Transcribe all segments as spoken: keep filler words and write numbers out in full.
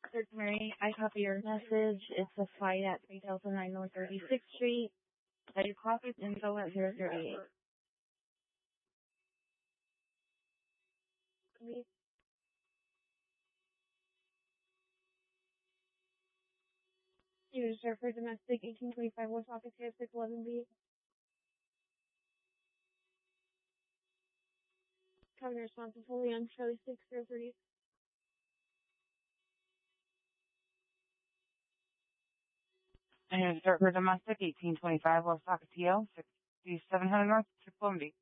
Search Mary, I copy your message. It's a flight at three thousand nine North thirty-sixth Street. I do copies info at zero zero eight. You reserve for domestic eighteen twenty-five West Office here six eleven B. Cover responsive fully on Charlie six zero three. And you start for domestic eighteen twenty-five West Ocotillo, sixty-seven hundred North, six eleven B.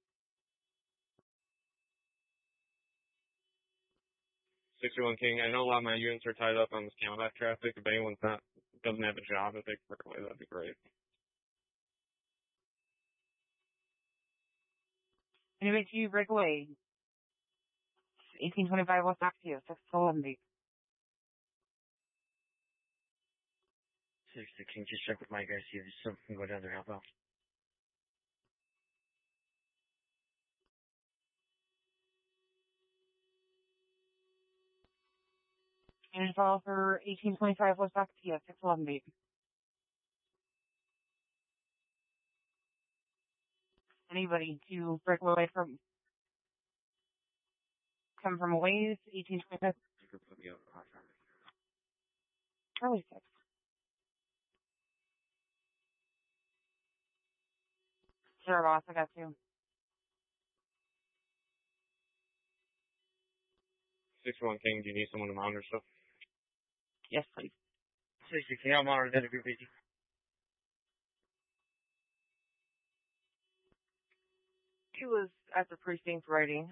sixty-one King, I know a lot of my units are tied up on this Camelback traffic. If anyone's not, doesn't have a job, if they can work away, that'd be great. Anyway, to you, break away. eighteen twenty-five West Ocotillo, six eleven B. sixty King, just check with my guys, see if someone can go down there and help out. And follow for eighteen twenty-five West Ocotillo, six eleven B. Anybody to break away from, come from away, eighteen twenty-five. You can put me on the platform. Charlie six. Sure, boss, I got you. sixty-one King, do you need someone to monitor stuff? Yes, please. sixty King, I'll monitor that group eighty. Two was at the precinct writing.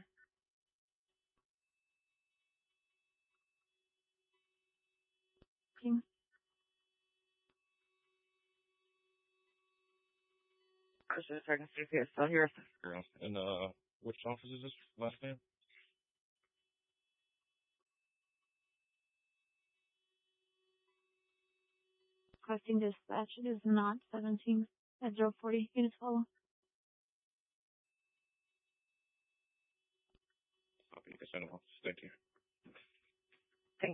King. I was just checking to see if he was still here. And, uh, which office is this last name? Requesting dispatch. It is not seventeen at zero forty. Units follow. Copy, yes, I know. Thank you.